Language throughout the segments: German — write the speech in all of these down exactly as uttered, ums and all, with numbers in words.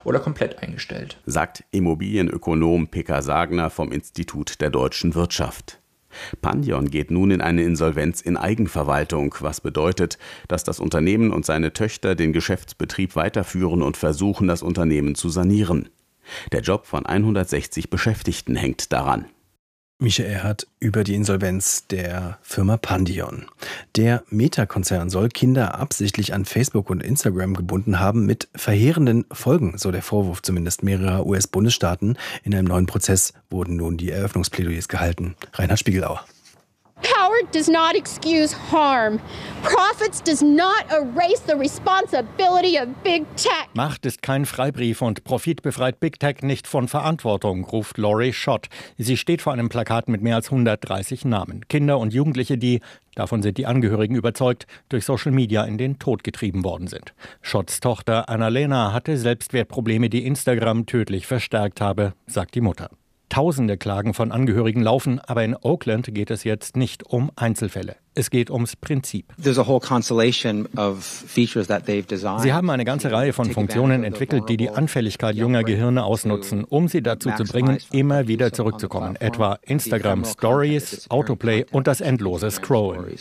oder komplett eingestellt, sagt Immobilienökonom Pekka Sagner vom Institut der deutschen Wirtschaft. Pandion geht nun in eine Insolvenz in Eigenverwaltung, was bedeutet, dass das Unternehmen und seine Töchter den Geschäftsbetrieb weiterführen und versuchen, das Unternehmen zu sanieren. Der Job von hundertsechzig Beschäftigten hängt daran. Michael Erhardt über die Insolvenz der Firma Pandion. Der Meta-Konzern soll Kinder absichtlich an Facebook und Instagram gebunden haben, mit verheerenden Folgen, so der Vorwurf zumindest mehrerer U S-Bundesstaaten. In einem neuen Prozess wurden nun die Eröffnungsplädoyers gehalten. Reinhard Spiegelauer. Power does not excuse harm. Profits does not erase the responsibility of Big Tech. Macht ist kein Freibrief und Profit befreit Big Tech nicht von Verantwortung, ruft Laurie Schott. Sie steht vor einem Plakat mit mehr als hundertdreißig Namen. Kinder und Jugendliche, die, davon sind die Angehörigen überzeugt, durch Social Media in den Tod getrieben worden sind. Schotts Tochter Annalena hatte Selbstwertprobleme, die Instagram tödlich verstärkt habe, sagt die Mutter. Tausende Klagen von Angehörigen laufen, aber in Oakland geht es jetzt nicht um Einzelfälle. Es geht ums Prinzip. Sie haben eine ganze Reihe von Funktionen entwickelt, die die Anfälligkeit junger Gehirne ausnutzen, um sie dazu zu bringen, immer wieder zurückzukommen. Etwa Instagram Stories, Autoplay und das endlose Scrollen.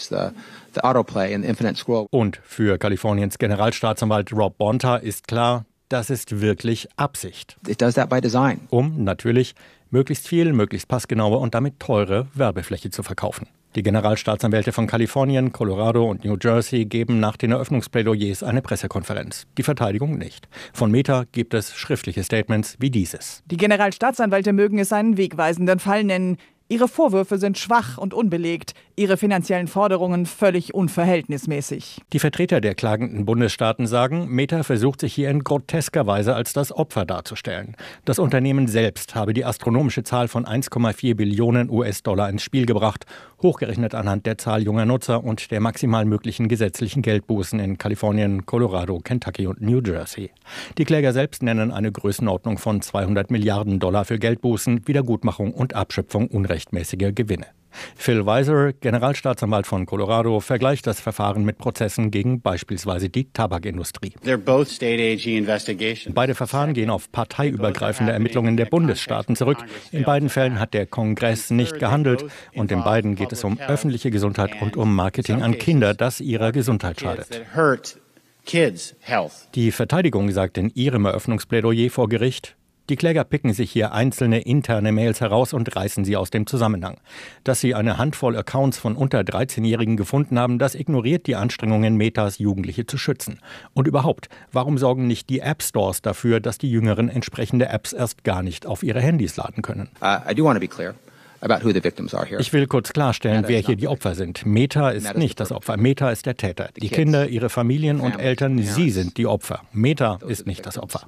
Und für Kaliforniens Generalstaatsanwalt Rob Bonta ist klar, das ist wirklich Absicht. Um natürlich möglichst viel, möglichst passgenaue und damit teure Werbefläche zu verkaufen. Die Generalstaatsanwälte von Kalifornien, Colorado und New Jersey geben nach den Eröffnungsplädoyers eine Pressekonferenz. Die Verteidigung nicht. Von Meta gibt es schriftliche Statements wie dieses. Die Generalstaatsanwälte mögen es einen wegweisenden Fall nennen. Ihre Vorwürfe sind schwach und unbelegt, ihre finanziellen Forderungen völlig unverhältnismäßig. Die Vertreter der klagenden Bundesstaaten sagen, Meta versucht sich hier in grotesker Weise als das Opfer darzustellen. Das Unternehmen selbst habe die astronomische Zahl von eins Komma vier Billionen U S-Dollar ins Spiel gebracht, hochgerechnet anhand der Zahl junger Nutzer und der maximal möglichen gesetzlichen Geldbußen in Kalifornien, Colorado, Kentucky und New Jersey. Die Kläger selbst nennen eine Größenordnung von zweihundert Milliarden Dollar für Geldbußen, Wiedergutmachung und Abschöpfung unrechtmäßiger Gewinne. Phil Weiser, Generalstaatsanwalt von Colorado, vergleicht das Verfahren mit Prozessen gegen beispielsweise die Tabakindustrie. Beide Verfahren gehen auf parteiübergreifende Ermittlungen der Bundesstaaten zurück. In beiden Fällen hat der Kongress nicht gehandelt und in beiden geht es um öffentliche Gesundheit und um Marketing an Kinder, das ihrer Gesundheit schadet. Die Verteidigung sagt in ihrem Eröffnungsplädoyer vor Gericht, die Kläger picken sich hier einzelne interne Mails heraus und reißen sie aus dem Zusammenhang. Dass sie eine Handvoll Accounts von unter dreizehnjährigen gefunden haben, das ignoriert die Anstrengungen Metas, Jugendliche zu schützen. Und überhaupt, warum sorgen nicht die App-Stores dafür, dass die Jüngeren entsprechende Apps erst gar nicht auf ihre Handys laden können? Uh, I do want to be clear. Ich will kurz klarstellen, wer hier die Opfer sind. Meta ist nicht das Opfer. Meta ist der Täter. Die Kinder, ihre Familien und Eltern, sie sind die Opfer. Meta ist nicht das Opfer.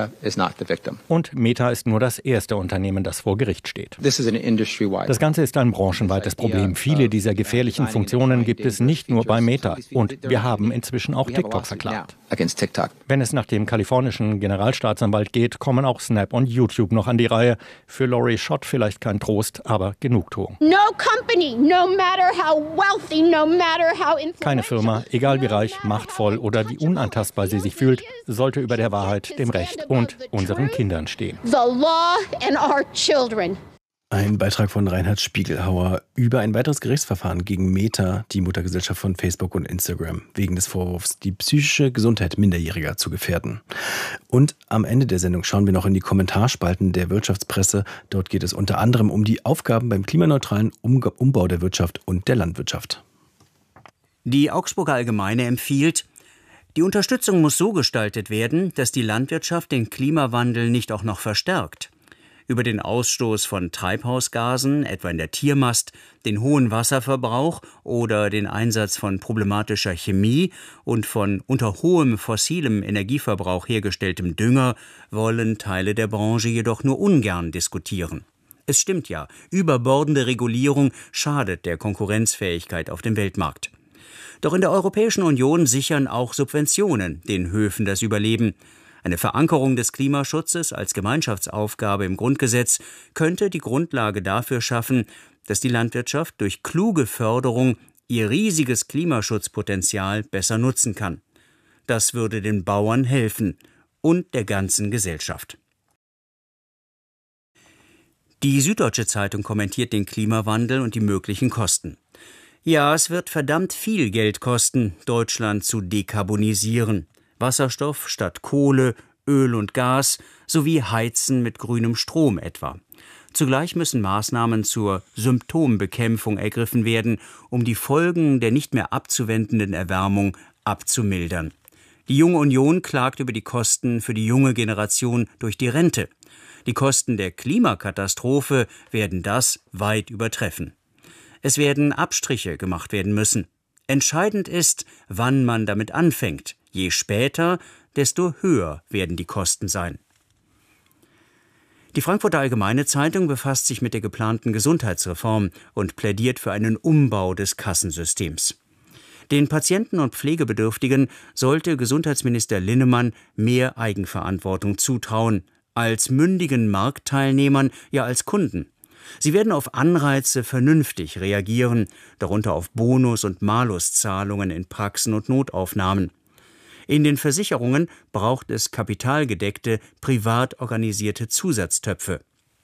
Und Meta ist nur das erste Unternehmen, das vor Gericht steht. Das Ganze ist ein branchenweites Problem. Viele dieser gefährlichen Funktionen gibt es nicht nur bei Meta. Und wir haben inzwischen auch TikTok verklagt. Wenn es nach dem kalifornischen Generalstaatsanwalt geht, kommen auch Snap und YouTube noch an die Reihe. Für Laurie Schott vielleicht kein Trost, aber Genugtuung. No company, no matter how wealthy, no matter how influential. Keine Firma, egal wie reich, machtvoll oder wie unantastbar sie sich fühlt, sollte über der Wahrheit, dem Recht und unseren Kindern stehen. The law and our children. Ein Beitrag von Reinhard Spiegelhauer über ein weiteres Gerichtsverfahren gegen Meta, die Muttergesellschaft von Facebook und Instagram, wegen des Vorwurfs, die psychische Gesundheit Minderjähriger zu gefährden. Und am Ende der Sendung schauen wir noch in die Kommentarspalten der Wirtschaftspresse. Dort geht es unter anderem um die Aufgaben beim klimaneutralen Umbau der Wirtschaft und der Landwirtschaft. Die Augsburger Allgemeine empfiehlt, die Unterstützung muss so gestaltet werden, dass die Landwirtschaft den Klimawandel nicht auch noch verstärkt. Über den Ausstoß von Treibhausgasen, etwa in der Tiermast, den hohen Wasserverbrauch oder den Einsatz von problematischer Chemie und von unter hohem fossilem Energieverbrauch hergestelltem Dünger, wollen Teile der Branche jedoch nur ungern diskutieren. Es stimmt ja, überbordende Regulierung schadet der Konkurrenzfähigkeit auf dem Weltmarkt. Doch in der Europäischen Union sichern auch Subventionen den Höfen das Überleben. Eine Verankerung des Klimaschutzes als Gemeinschaftsaufgabe im Grundgesetz könnte die Grundlage dafür schaffen, dass die Landwirtschaft durch kluge Förderung ihr riesiges Klimaschutzpotenzial besser nutzen kann. Das würde den Bauern helfen und der ganzen Gesellschaft. Die Süddeutsche Zeitung kommentiert den Klimawandel und die möglichen Kosten. Ja, es wird verdammt viel Geld kosten, Deutschland zu dekarbonisieren. Wasserstoff statt Kohle, Öl und Gas sowie Heizen mit grünem Strom etwa. Zugleich müssen Maßnahmen zur Symptombekämpfung ergriffen werden, um die Folgen der nicht mehr abzuwendenden Erwärmung abzumildern. Die Junge Union klagt über die Kosten für die junge Generation durch die Rente. Die Kosten der Klimakatastrophe werden das weit übertreffen. Es werden Abstriche gemacht werden müssen. Entscheidend ist, wann man damit anfängt. Je später, desto höher werden die Kosten sein. Die Frankfurter Allgemeine Zeitung befasst sich mit der geplanten Gesundheitsreform und plädiert für einen Umbau des Kassensystems. Den Patienten und Pflegebedürftigen sollte Gesundheitsminister Linnemann mehr Eigenverantwortung zutrauen, als mündigen Marktteilnehmern, ja als Kunden. Sie werden auf Anreize vernünftig reagieren, darunter auf Bonus- und Maluszahlungen in Praxen und Notaufnahmen. In den Versicherungen braucht es kapitalgedeckte, privat organisierte Zusatztöpfe.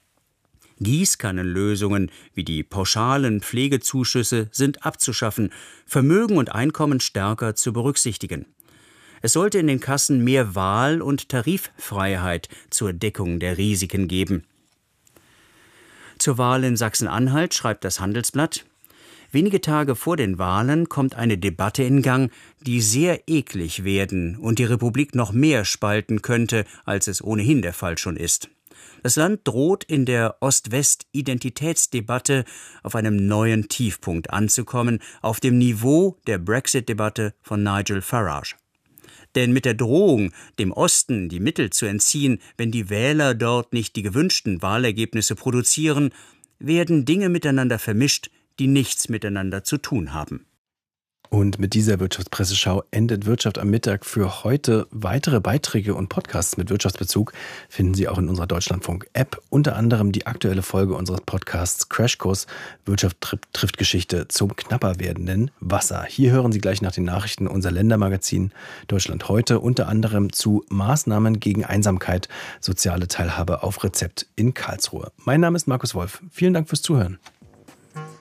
Gießkannenlösungen wie die pauschalen Pflegezuschüsse sind abzuschaffen, Vermögen und Einkommen stärker zu berücksichtigen. Es sollte in den Kassen mehr Wahl- und Tariffreiheit zur Deckung der Risiken geben. Zur Wahl in Sachsen-Anhalt schreibt das Handelsblatt: Wenige Tage vor den Wahlen kommt eine Debatte in Gang, die sehr eklig werden und die Republik noch mehr spalten könnte, als es ohnehin der Fall schon ist. Das Land droht in der Ost-West-Identitätsdebatte auf einem neuen Tiefpunkt anzukommen, auf dem Niveau der Brexit-Debatte von Nigel Farage. Denn mit der Drohung, dem Osten die Mittel zu entziehen, wenn die Wähler dort nicht die gewünschten Wahlergebnisse produzieren, werden Dinge miteinander vermischt, die nichts miteinander zu tun haben. Und mit dieser Wirtschaftspresseschau endet Wirtschaft am Mittag für heute. Weitere Beiträge und Podcasts mit Wirtschaftsbezug finden Sie auch in unserer Deutschlandfunk-App. Unter anderem die aktuelle Folge unseres Podcasts Crashkurs Wirtschaft trifft Geschichte zum knapper werdenden Wasser. Hier hören Sie gleich nach den Nachrichten unser Ländermagazin Deutschland heute, unter anderem zu Maßnahmen gegen Einsamkeit, soziale Teilhabe auf Rezept in Karlsruhe. Mein Name ist Markus Wolf. Vielen Dank fürs Zuhören.